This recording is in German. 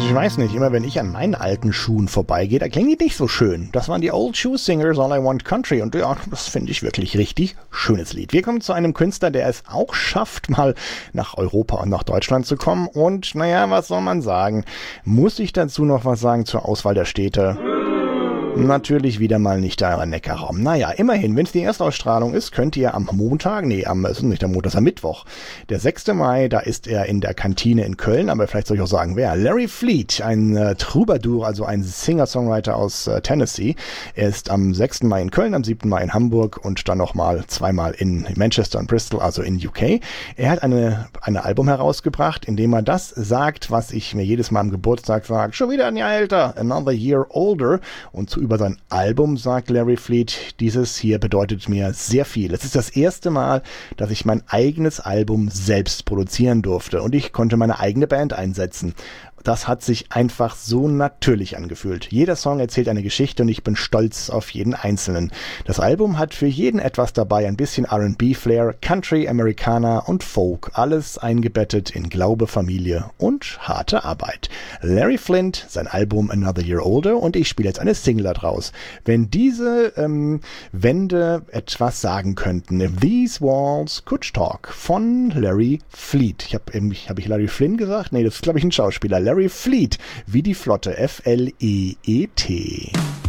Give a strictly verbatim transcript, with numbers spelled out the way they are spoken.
ich weiß nicht, immer wenn ich an meinen alten Schuhen vorbeigehe, da klingen die nicht so schön. Das waren die Old Shoe Singers, All I Want Country. Und ja, das finde ich wirklich richtig schönes Lied. Wir kommen zu einem Künstler, der es auch schafft, mal nach Europa und nach Deutschland zu kommen. Und naja, was soll man sagen? Muss ich dazu noch was sagen zur Auswahl der Städte? Natürlich wieder mal nicht der Neckarraum. Naja, immerhin, wenn es die Erstausstrahlung ist, könnt ihr am Montag, nee, am, es ist nicht der Montag, es ist am Mittwoch, der sechste Mai, da ist er in der Kantine in Köln, aber vielleicht soll ich auch sagen, wer? Larry Fleet, ein äh, Troubadour, also ein Singer-Songwriter aus äh, Tennessee. Er ist am sechsten Mai in Köln, am siebten Mai in Hamburg und dann nochmal zweimal in Manchester und Bristol, also in U K. Er hat eine, eine Album herausgebracht, in dem er das sagt, was ich mir jedes Mal am Geburtstag sage, schon wieder ein Jahr älter, another year older, und zu über sein Album sagt Larry Fleet, dieses hier bedeutet mir sehr viel. Es ist das erste Mal, dass ich mein eigenes Album selbst produzieren durfte und ich konnte meine eigene Band einsetzen. Das hat sich einfach so natürlich angefühlt. Jeder Song erzählt eine Geschichte und ich bin stolz auf jeden einzelnen. Das Album hat für jeden etwas dabei, ein bisschen R and B-Flair, Country, Americana und Folk. Alles eingebettet in Glaube, Familie und harte Arbeit. Larry Flynt, sein Album Another Year Older und ich spiele jetzt eine Single daraus. Wenn diese ähm, Wände etwas sagen könnten, If These Walls Could Talk von Larry Fleet. Ich habe hab ich Larry Flynn gesagt? Nee, das ist glaube ich ein Schauspieler. Larry Fleet, wie die Flotte, F L E E T.